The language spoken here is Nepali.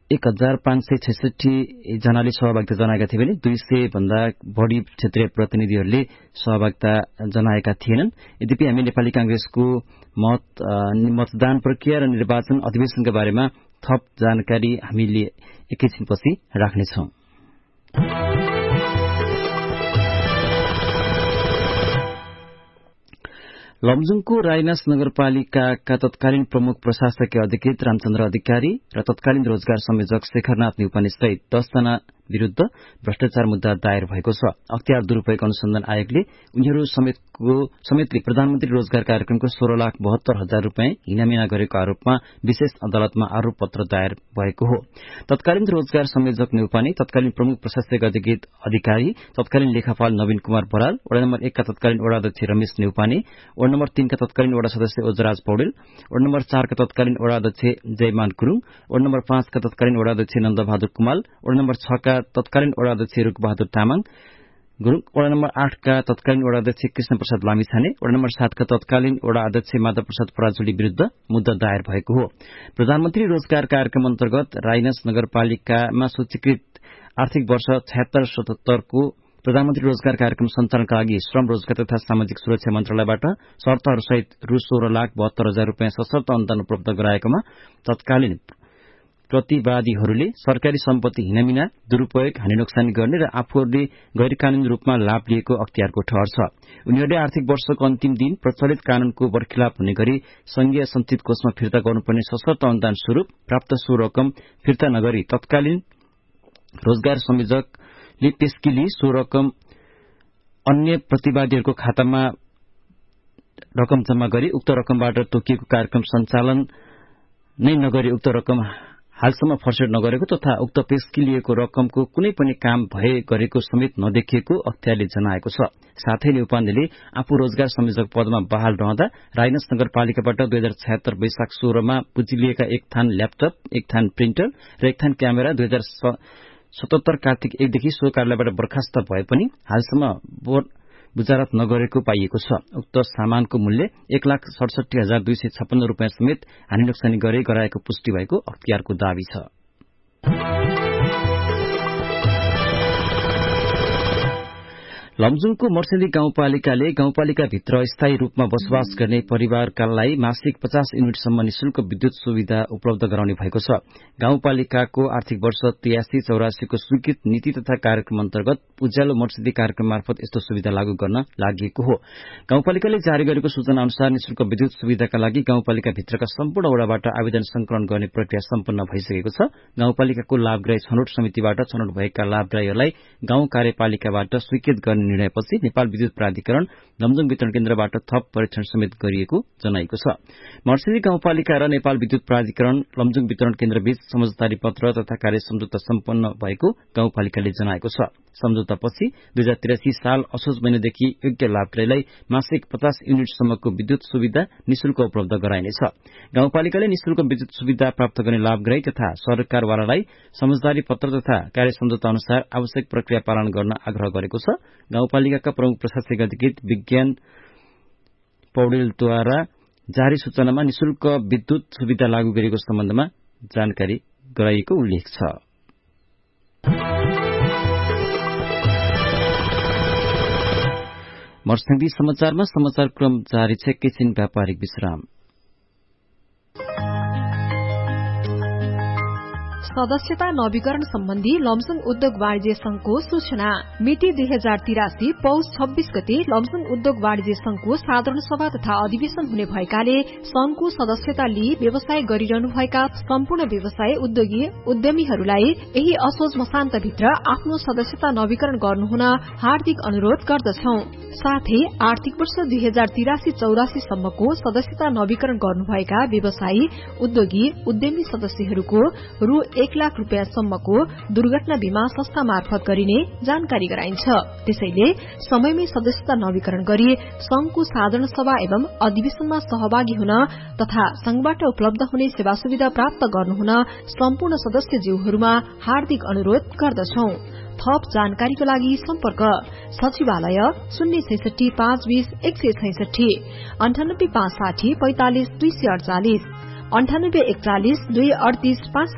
1566 जनाले सहभागिता जनाएका थिए भने 200 भन्दा बढी क्षेत्रीय प्रतिनिधिहरूले सहभागिता जनाएका थिएनन्। यद्यपि हामी नेपाली कांग्रेसको मतदान प्रक्रिया र निर्वाचन अधिवेशनका बारेमा थप जानकारी हामीले एकैछिनपछि राख्नेछौं। लमजुङको राइनास नगरपालिकाका तत्कालीन प्रमुख प्रशासकीय अधिकृत रामचन्द्र अधिकारी र तत्कालीन रोजगार संयोजक शेखरनाथ न्यौपाने सहित 10 जना विरूद्ध भ्रष्टाचार मुद्दा दायर भएको छ। अख्तियार दुरूपयोग अनुसन्धान आयोगले उनीहरू समेतले प्रधानमन्त्री रोजगार कार्यक्रमको 16,72,000 रूपियाँ हिनामिना गरेको आरोपमा विशेष अदालतमा आरोप पत्र दायर भएको हो। तत्कालीन रोजगार संयोजक न्यौपाने, तत्कालीन प्रमुख प्रशासकीय अधिकृत अधिकारी, तत्कालीन लेखापाल नवीन कुमार बराल, वडा नम्बर 1 का तत्कालीन वडा अध्यक्ष रमेश न्यौपाने, वडा नम्बर 3 का तत्कालीन वडा सदस्य ओजराज पौडेल, वडा नम्बर 4 का तत्कालीन वडा अध्यक्ष जयमान गुरुङ, वडा नम्बर 5 का तत्कालीन वडा अध्यक्ष नन्दबहादुर कुमाल, वडा नम्बर 6 का तत्कालीन वडा अध्यक्ष रूपबहादुर तामाङ गुरुङ, वडा नम्बर 8 का तत्कालीन वडा अध्यक्ष कृष्ण प्रसाद लामिछाने, वडा नम्बर 7 का तत्कालीन वडा अध्यक्ष माधव प्रसाद पराजुली विरूद्ध मुद्दा दायर भएको हो। प्रधानमन्त्री रोजगार कार्यक्रम अन्तर्गत राइनास नगरपालिकामा सूचीकृत आर्थिक वर्ष 76-77 को प्रधानमन्त्री रोजगार कार्यक्रम सञ्चालनका लागि श्रम रोजगार तथा सामाजिक सुरक्षा मन्त्रालयबाट शर्तहरूसहित रु 16,72,000 रूपियाँ सशर्त अनुदान उपलब्ध गराएकोमा तत्कालीन प्रतिवादीहरूले सरकारी सम्पत्ति हिनामिना, दुरूपयोग, हानि नोक्सानी गर्ने र आफूहरूले गैर कानूनी रूपमा लाभ लिएको अख्तियारको ठहर छ। उनीहरूले आर्थिक वर्षको अन्तिम दिन प्रचलित कानूनको बरखिलाफ हुने गरी संघीय सञ्चित कोषमा फिर्ता गर्नुपर्ने सशर्त अनुदान स्वरूप प्राप्त सो रकम फिर्ता नगरी तत्कालीन रोजगार संयोजकले पेस्किली सो रकम अन्य प्रतिवादीहरूको खातामा रकम जम्मा गरी उक्त रकमबाट तोकिएको कार्यक्रम सञ्चालन नै नगरी उक्त रकम हालसम्म फर्सेट नगरेको तथा उक्त पेस्किलिएको रकमको कुनै पनि काम भए गरेको समेत नदेखिएको अख्तियारले जनाएको छ। साथै न्यौपानेले आफू रोजगार संयोजक पदमा बहाल रहँदा राइनास नगरपालिकाबाट 2076 वैशाख 16 मा पुँजिलिएका एक थान ल्यापटप, एक थान प्रिन्टर र एक थान क्यामेरा 2077 कार्तिक 1 देखि सो कार्यालयबाट बर्खास्त भए पनि हालसम्म बुझारत नगरेको पाइएको छ। उक्त सामानको मूल्य 1,67,256 रूपियाँ समेत हानि नोक्सानी गराएको पुष्टि भएको अख्तियारको दावी छ। लमजुङको मर्सेली गाउँपालिकाले गाउँपालिकाभित्र स्थायी रूपमा बसोबास गर्ने परिवारकालाई मासिक 50 युनिटसम्म निशुल्क विद्युत सुविधा उपलब्ध गराउने भएको छ। गाउँपालिकाको आर्थिक वर्ष 83-84 को स्वीकृत नीति तथा कार्यक्रम अन्तर्गत उज्यालो मर्सेली कार्यक्रम मार्फत यस्तो सुविधा लागू गर्न लागि हो। गाउँपालिकाले जारी गरेको सूचना अनुसार निशुल्क विद्युत सुविधाका लागि गाउँपालिकाभित्रका सम्पूर्ण वडाबाट आवेदन संकलन गर्ने प्रक्रिया सम्पन्न भइसकेको छ। गाउँपालिकाको लाभग्राही छनौट समितिबाट छनौट भएका लाभग्राहीहरूलाई गाउँ कार्यपालिकाबाट स्वीकृत गर्ने निर्णयपछि नेपाल विद्युत प्राधिकरण लमजुङ वितरण केन्द्रबाट थप परीक्षण समेत गरिएको जनाइएको छ। मर्सेली गाउँपालिका र नेपाल विद्युत प्राधिकरण लमजुङ वितरण केन्द्रबीच समझदारी पत्र तथा कार्य सम्झौता सम्पन्न भएको गाउँपालिकाले जनाएको छ। सम्झौतापछि 2083 साल असोज महिनादेखि योग्य लाभग्राहीलाई मासिक 50 युनिटसम्मको विद्युत सुविधा निशुल्क उपलब्ध गराइनेछ। गाउँपालिकाले निशुल्क विद्युत सुविधा प्राप्त गर्ने लाभग्राही तथा सरकारवालालाई समझदारी पत्र तथा कार्य सम्झौता अनुसार आवश्यक प्रक्रिया पालन गर्न आग्रह गरेको छ। गाउँपालिकाका प्रमुख प्रशासकीय अधिकृत विज्ञान पौडेलद्वारा जारी सूचनामा निशुल्क विद्युत सुविधा लागू गरेको सम्बन्धमा जानकारी गराइएको उल्लेख छ। मर्स्याङदी समाचारमा समाचार क्रम जारी छ। एकैछिन व्यापारिक विश्राम। सदस्यता नवीकरण सम्बन्धी लमजुङ उद्योग वाणिज्य संघको सूचना मिति 2083 पौष 26 गते लमजुङ उद्योग वाणिज्य संघको साधारण सभा तथा अधिवेशन हुने भएकाले संघको सदस्यता लिई व्यवसाय गरिरहनुभएका सम्पूर्ण व्यवसाय उद्योगी उद्यमीहरूलाई यही असोज मसान्तभित्र आफ्नो सदस्यता नवीकरण गर्नुहुन हार्दिक अनुरोध गर्दछौं। साथै आर्थिक वर्ष 2083-84 सम्मको सदस्यता नवीकरण गर्नुभएका व्यवसायी उद्योगी उद्यमी सदस्यहरूको रु 1,00,000 रूपियाँसम्मको दुर्घटना बीमा संस्था मार्फत गरिने जानकारी गराइन्छ। त्यसैले समयमै सदस्यता नवीकरण गरी संघको साधारण सभा एवं अधिवेशनमा सहभागी हुन तथा संघबाट उपलब्ध हुने सेवा सुविधा प्राप्त गर्नुहुन सम्पूर्ण सदस्यज्यूहरूमा हार्दिक अनुरोध गर्दछौं। थप जानकारीको लागि सम्पर्क सचिवालय 066 520 166 98 560 45 248 98 41 238 5